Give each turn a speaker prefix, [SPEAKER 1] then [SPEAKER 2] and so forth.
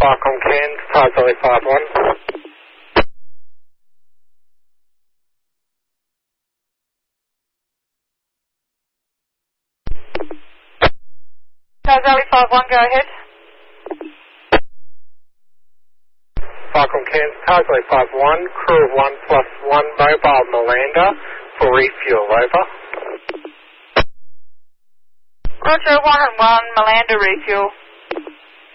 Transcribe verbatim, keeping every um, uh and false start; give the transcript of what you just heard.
[SPEAKER 1] Falcon Cairns, Tarzoli five one.
[SPEAKER 2] Tarzoli five one, go ahead.
[SPEAKER 1] Falcon Cairns, Tarzoli five one, crew of one plus one, mobile Miranda for refuel, over.
[SPEAKER 2] Roger, one and one, Miranda refuel.